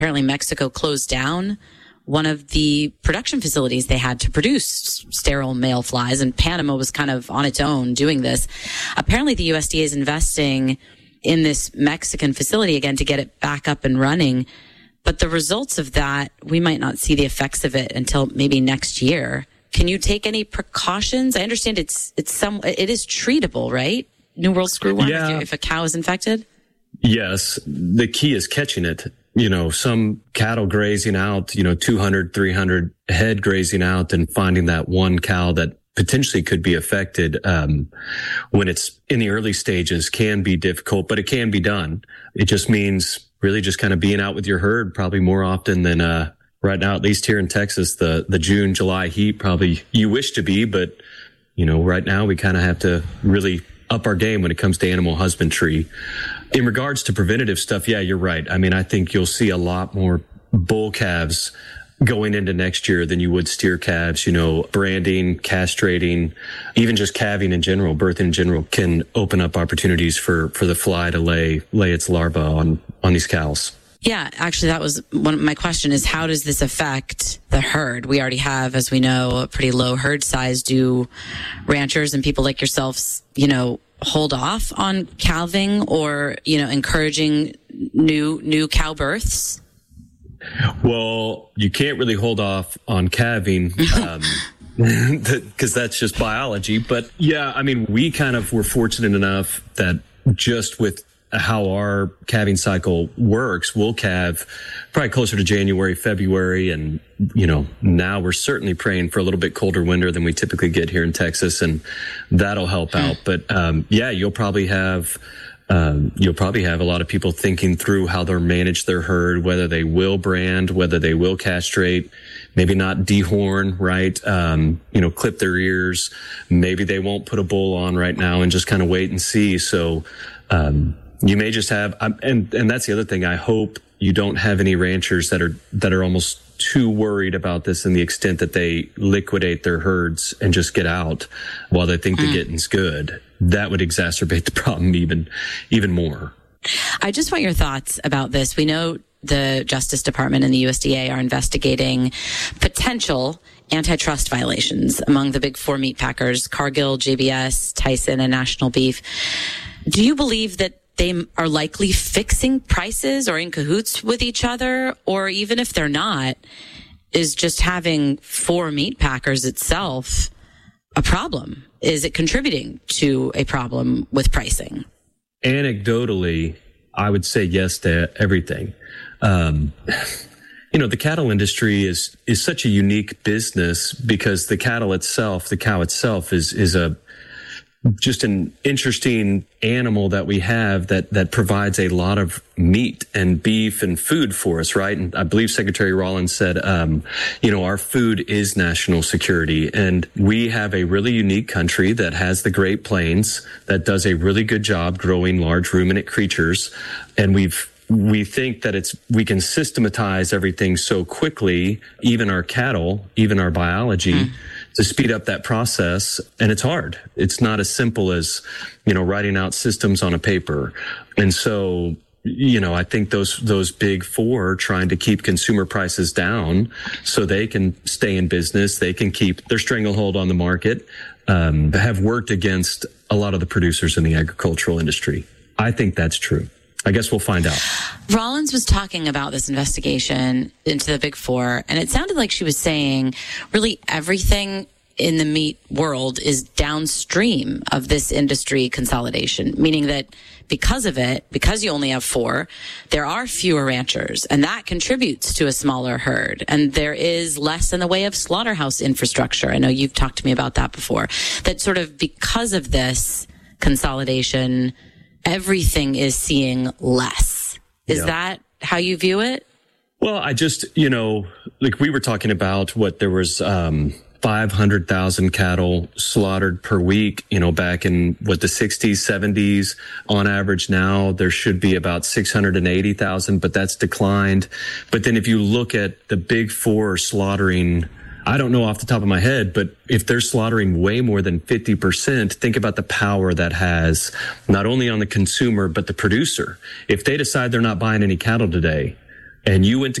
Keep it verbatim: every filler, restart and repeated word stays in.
apparently Mexico closed down one of the production facilities they had to produce sterile male flies, and Panama was kind of on its own doing this. Apparently the U S D A is investing in this Mexican facility again to get it back up and running. But the results of that, we might not see the effects of it until maybe next year. Can you take any precautions? I understand it's it's some it is treatable, right? New World Screwworm, yeah. if, you, if a cow is infected? Yes. The key is catching it. You know, some cattle grazing out, you know, two hundred, three hundred head grazing out and finding that one cow that potentially could be affected um, when it's in the early stages can be difficult, but it can be done. It just means really just kind of being out with your herd probably more often than uh, right now, at least here in Texas, the, the June, July heat probably you wish to be, but, you know, right now we kind of have to really up our game when it comes to animal husbandry. In regards to preventative stuff, yeah, you're right. I mean, I think you'll see a lot more bull calves going into next year than you would steer calves. You know, branding, castrating, even just calving in general, birth in general can open up opportunities for, for the fly to lay, lay its larva on, on these cows. Yeah, actually, that was one of my question is how does this affect the herd? We already have, as we know, a pretty low herd size. Do ranchers and people like yourselves, you know, hold off on calving or, you know, encouraging new, new cow births? Well, you can't really hold off on calving, um, because that's just biology. But yeah, I mean, we kind of were fortunate enough that just with how our calving cycle works, we'll calve probably closer to January, February. And, you know, now we're certainly praying for a little bit colder winter than we typically get here in Texas. And that'll help out. But, um, yeah, you'll probably have, um, you'll probably have a lot of people thinking through how they'll manage their herd, whether they will brand, whether they will castrate, maybe not dehorn, right? Um, you know, clip their ears. Maybe they won't put a bull on right now and just kind of wait and see. So, um, you may just have, um, and, and that's the other thing. I hope you don't have any ranchers that are, that are almost too worried about this in the extent that they liquidate their herds and just get out while they think mm. the getting's good. That would exacerbate the problem even, even more. I just want your thoughts about this. We know the Justice Department and the U S D A are investigating potential antitrust violations among the big four meat packers, Cargill, J B S, Tyson, and National Beef. Do you believe that they are likely fixing prices or in cahoots with each other? Or even if they're not, is just having four meat packers itself a problem? Is it contributing to a problem with pricing? Anecdotally, I would say yes to everything. Um, you know, the cattle industry is, is such a unique business because the cattle itself, the cow itself is, is a, just an interesting animal that we have that, that provides a lot of meat and beef and food for us, right? And I believe Secretary Rollins said, um, you know, our food is national security. And we have a really unique country that has the Great Plains that does a really good job growing large ruminant creatures. And we've We think that it's, we can systematize everything so quickly, even our cattle, even our biology, mm. to speed up that process. And it's hard. It's not as simple as, you know, writing out systems on a paper. And so, you know, I think those, those big four are trying to keep consumer prices down so they can stay in business. They can keep their stranglehold on the market, um, have worked against a lot of the producers in the agricultural industry. I think that's true. I guess we'll find out. Rollins was talking about this investigation into the Big Four, and it sounded like she was saying really everything in the meat world is downstream of this industry consolidation, meaning that because of it, because you only have four, there are fewer ranchers, and that contributes to a smaller herd. And there is less in the way of slaughterhouse infrastructure. I know you've talked to me about that before. That sort of because of this consolidation, everything is seeing less. Is yeah. that how you view it? Well, I just, you know, like we were talking about what there was, um, five hundred thousand cattle slaughtered per week, you know, back in what the sixties, seventies on average. Now there should be about six hundred eighty thousand, but that's declined. But then if you look at the big four slaughtering, I don't know off the top of my head, but if they're slaughtering way more than fifty percent, think about the power that has not only on the consumer, but the producer. If they decide they're not buying any cattle today, and you went to